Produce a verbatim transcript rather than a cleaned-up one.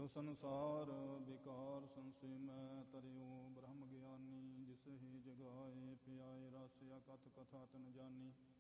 ਜੋ ਸੰਸਾਰ ਵਿਕਾਰ ਸੰਸੇ ਮੈਂ ਤਰਿਓ ਬ੍ਰਹਮ ਗਿਆਨੀ, ਜਿਸ ਹੀ ਜਗਾਏ ਪਿਆਏ ਰਸ ਅਕਥ ਕਥਾ ਤਨ ਜਾਨੀ।